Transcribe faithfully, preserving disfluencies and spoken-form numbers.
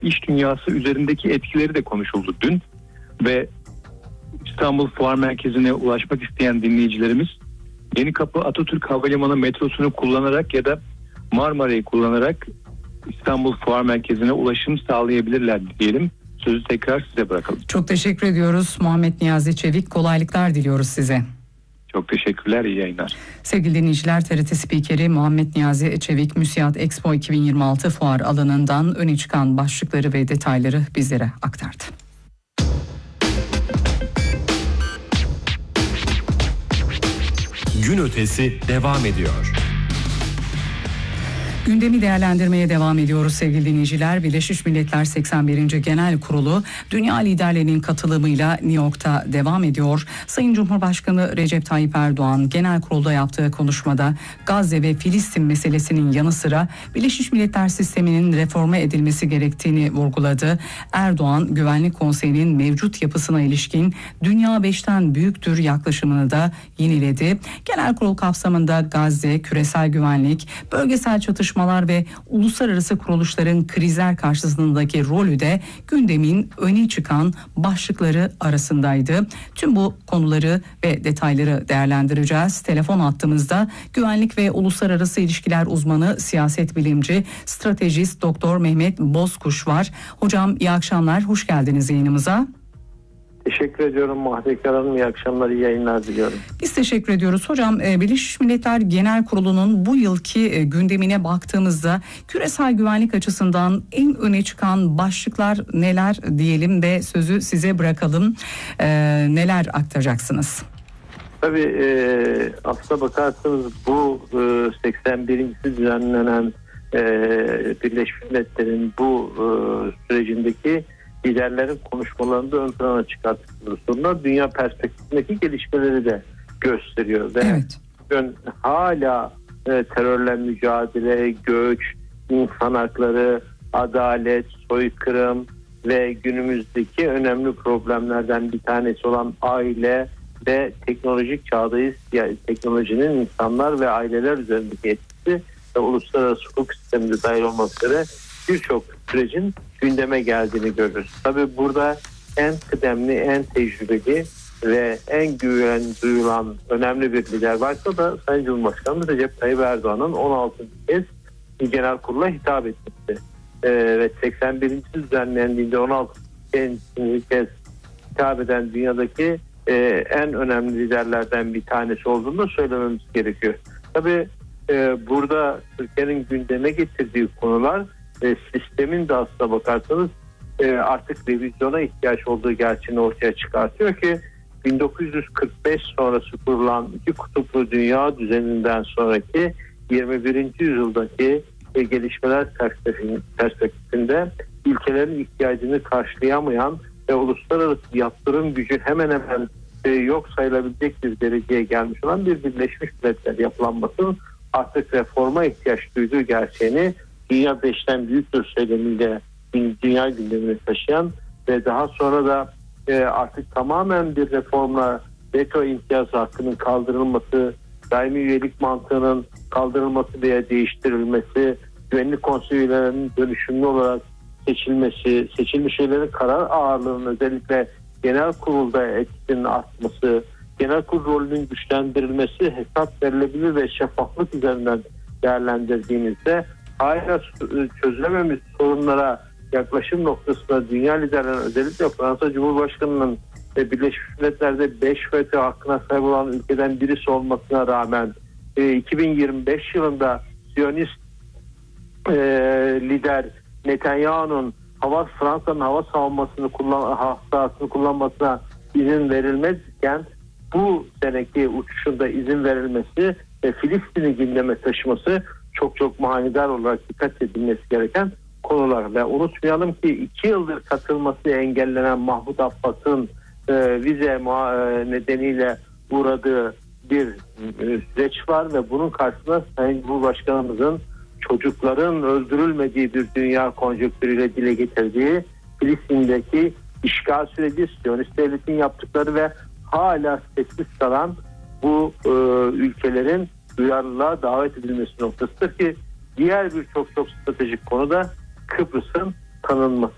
iş dünyası üzerindeki etkileri de konuşuldu dün. Ve İstanbul Fuar Merkezi'ne ulaşmak isteyen dinleyicilerimiz Yenikapı Atatürk Havalimanı metrosunu kullanarak ya da Marmara'yı kullanarak İstanbul Fuar Merkezi'ne ulaşım sağlayabilirler diyelim. Sözü tekrar size bırakalım. Çok teşekkür ediyoruz Muhammed Niyazi Çevik. Kolaylıklar diliyoruz size. Çok teşekkürler, iyi yayınlar. Sevgili dinleyiciler, T R T spikeri Muhammed Niyazi Çevik, MÜSİAD Expo iki bin yirmi altı fuar alanından öne çıkan başlıkları ve detayları bizlere aktardı. Gün ötesi devam ediyor. Gündemi değerlendirmeye devam ediyoruz sevgili dinleyiciler. Birleşmiş Milletler seksen birinci Genel Kurulu dünya liderlerinin katılımıyla New York'ta devam ediyor. Sayın Cumhurbaşkanı Recep Tayyip Erdoğan genel kurulda yaptığı konuşmada Gazze ve Filistin meselesinin yanı sıra Birleşmiş Milletler sisteminin reforme edilmesi gerektiğini vurguladı. Erdoğan Güvenlik Konseyi'nin mevcut yapısına ilişkin dünya beşten büyüktür yaklaşımını da yeniledi. Genel kurul kapsamında Gazze, küresel güvenlik, bölgesel çatışma ve uluslararası kuruluşların krizler karşısındaki rolü de gündemin öne çıkan başlıkları arasındaydı. Tüm bu konuları ve detayları değerlendireceğiz. Telefon hattımızda güvenlik ve uluslararası ilişkiler uzmanı, siyaset bilimci, stratejist Doktor Mehmet Bozkuş var. Hocam iyi akşamlar, hoş geldiniz yayınımıza. Teşekkür ediyorum Mahtekar Hanım. İyi akşamlar, iyi yayınlar diliyorum. Biz teşekkür ediyoruz. Hocam Birleşmiş Milletler Genel Kurulu'nun bu yılki gündemine baktığımızda küresel güvenlik açısından en öne çıkan başlıklar neler diyelim ve sözü size bırakalım. Ee, neler aktaracaksınız? Tabii e, aslına bakarsanız bu e, seksen birincisi düzenlenen e, Birleşmiş Milletler'in bu e, sürecindeki liderlerin konuşmalarında ön plana çıkarttıkları sorunlar dünya perspektifindeki gelişmeleri de gösteriyor. Ve evet. Bugün hala e, terörle mücadele, göç, insan hakları, adalet, soykırım ve günümüzdeki önemli problemlerden bir tanesi olan aile ve teknolojik çağdayız. Yani teknolojinin insanlar ve aileler üzerindeki etkisi ve uluslararası hukuk sisteminde dahil olmak üzere birçok sürecin gündeme geldiğini görürüz. Tabii burada en kıdemli, en tecrübeli ve en güven duyulan önemli bir lider varsa da Sayın Cumhurbaşkanı Recep Tayyip Erdoğan'ın on altıncı kez genel kurula hitap etmesi ee, ve seksen birincisi düzenlendiğinde on altıncı kez hitap eden dünyadaki e, en önemli liderlerden bir tanesi olduğunu söylememiz gerekiyor. Tabii e, burada Türkiye'nin gündeme getirdiği konular e, sistemin de aslına bakarsanız e, artık revizyona ihtiyaç olduğu gerçeğini ortaya çıkartıyor ki bin dokuz yüz kırk beş sonrası kurulan iki kutuplu dünya düzeninden sonraki yirmi birinci yüzyıldaki e, gelişmeler perspektifinde ülkelerin ihtiyacını karşılayamayan ve uluslararası yaptırım gücü hemen hemen e, yok sayılabilecek bir dereceye gelmiş olan bir Birleşmiş Milletler yapılanmasının artık reforma ihtiyaç duyduğu gerçeğini dünya beşten büyüktür söylemiyle dünya gündemine taşıyan ve daha sonra da e, artık tamamen bir reformla veto imtiyazı hakkının kaldırılması, daimi üyelik mantığının kaldırılması veya değiştirilmesi, güvenlik konseylerinin dönüşümlü olarak seçilmesi, seçilmiş üyelerin karar ağırlığının özellikle genel kurulda etkisinin artması, genel kurul rolünün güçlendirilmesi, hesap verilebilir ve şeffaflık üzerinden değerlendirdiğimizde hala çözülememiş sorunlara yaklaşım noktasında dünya liderlerinin özellikle Fransa Cumhurbaşkanı'nın ve Birleşmiş Milletler'de beş veto hakkına sahip olan ülkeden birisi olmasına rağmen iki bin yirmi beş yılında Siyonist e, lider Netanyahu'nun hava Fransa'nın hava savunmasını kullan sahasını kullanmasına izin verilmezken bu seneki uçuşunda izin verilmesi ve Filistin'i gündeme taşıması çok çok manidar olarak dikkat edilmesi gereken konular. Ve unutmayalım ki iki yıldır katılması engellenen Mahmut Abbas'ın e, vize muha- nedeniyle uğradığı bir e, süreç var ve bunun karşısında Sayın Cumhurbaşkanımızın çocukların öldürülmediği bir dünya konjonktürüyle dile getirdiği Filistin'deki işgal süreci, Siyonist devletin yaptıkları ve hala sessiz kalan bu e, ülkelerin duyarlılığa davet edilmesi noktasıdır ki diğer birçok çok stratejik konuda Kıbrıs'ın tanınması